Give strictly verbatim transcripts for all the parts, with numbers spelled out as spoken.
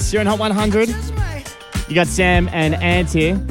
Yes, you're on Hot one hundred. You got Sam and Ant here.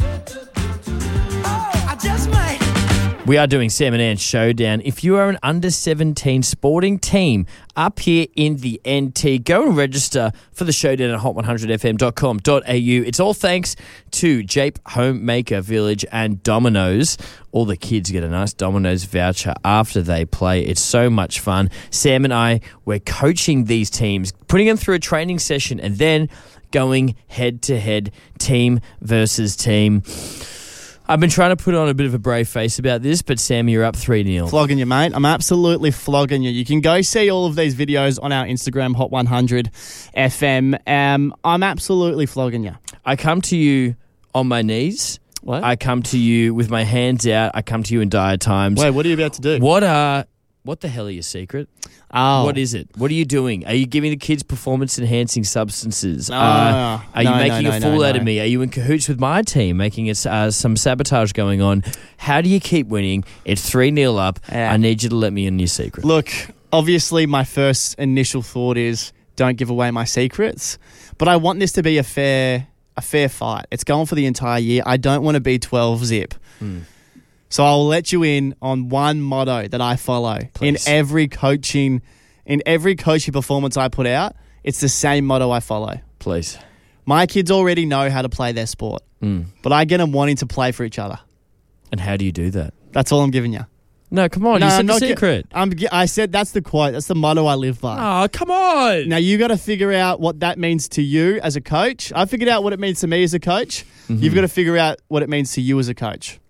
We are doing Sam and Ant Showdown. If you are an under seventeen sporting team up here in the N T, go and register for the showdown at hot one hundred f m dot com dot a u. It's all thanks to Jape Homemaker Village and Domino's. All the kids get a nice Domino's voucher after they play. It's so much fun. Sam and I, we're coaching these teams, putting them through a training session and then going head-to-head, team versus team. I've been trying to put on a bit of a brave face about this, but Sam, you're up three nil. Flogging you, mate. I'm absolutely flogging you. You can go see all of these videos on our Instagram, Hot one hundred F M. Um, I'm absolutely flogging you. I come to you on my knees. What? I come to you with my hands out. I come to you in dire times. Wait, what are you about to do? What are... What the hell are your secret? Oh. What is it? What are you doing? Are you giving the kids performance-enhancing substances? No, uh, are no, you making no, a no, fool no, out no. of me? Are you in cahoots with my team, making it, uh, some sabotage going on? How do you keep winning? It's three nil up. Yeah. I need you to let me in your secret. Look, obviously my first initial thought is don't give away my secrets, but I want this to be a fair a fair fight. It's going for the entire year. I don't want to be twelve zip. Hmm. So I'll let you in on one motto that I follow Please. in every coaching in every coaching performance I put out. It's the same motto I follow. Please. My kids already know how to play their sport, Mm. but I get them wanting to play for each other. And how do you do that? That's all I'm giving you. No, come on. No, you said I'm the not gi- secret. I'm, gi- I said that's the quote. That's the motto I live by. Oh, come on. Now, you got to figure out what that means to you as a coach. I figured out what it means to me as a coach. Mm-hmm. You've got to figure out what it means to you as a coach.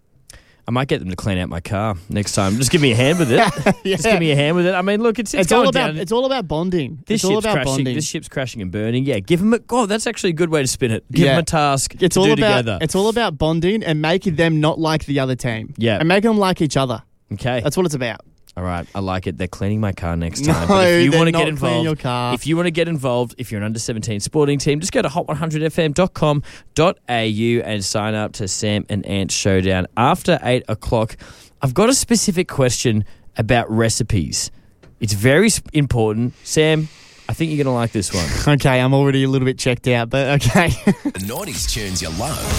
I might get them to clean out my car next time. Just give me a hand with it. Yeah. Just give me a hand with it. I mean, look, it's, it's, It's, going all about down. it's all about bonding. This it's all ship's about crashing. bonding. This ship's crashing and burning. Yeah, give them a... Oh, that's actually a good way to spin it. Give Yeah. them a task It's to all do about together. it's all about bonding and making them not like the other team. Yeah. And making them like each other. Okay. That's what it's about. All right. I like it. They're cleaning my car next time. No, but if you they're want to not get cleaning involved, your car. if you want to get involved, if you're an under seventeen sporting team, just go to hot one hundred f m dot com dot a u and sign up to Sam and Ant Showdown after eight o'clock. I've got a specific question about recipes. It's very sp- important. Sam, I think you're going to like this one. Okay, I'm already a little bit checked out, but okay. The nineties tunes you love.